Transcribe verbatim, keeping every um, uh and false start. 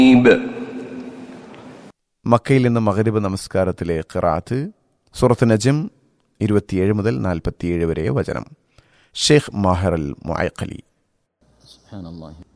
മക്കയിൽ നിന്ന് മഗ്രിബ് നമസ്കാരത്തിലെ ഖിറാഅത്ത് സൂറത്ത് നജ്ം ഇരുപത്തിയേഴ് മുതൽ നാൽപ്പത്തിയേഴ് വരെ വചനം. ഷെയ്ഖ് മാഹിർ അൽ മുഅഖലി. സുബ്ഹാനല്ലാഹി